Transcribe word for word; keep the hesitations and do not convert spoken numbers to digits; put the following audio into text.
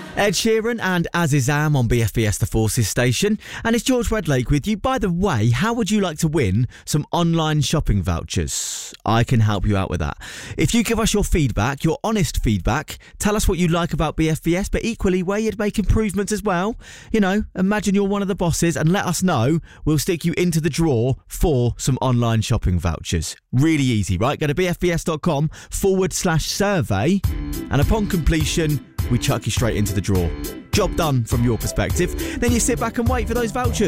Ed Sheeran and Azizam on B F B S The Forces station. And it's George Redlake with you. By the way, how would you like to win some online shopping vouchers? I can help you out with that. If you give us your feedback, your honest feedback, tell us what you like about B F B S, but equally where you'd make improvements as well. You know, imagine you're one of the bosses and let us know. We'll stick you into the draw for some online shopping vouchers. Really easy, right? Go to bfbs.com forward slash survey. And upon completion, we chuck you straight into the draw. Job done from your perspective. Then you sit back and wait for those vouchers.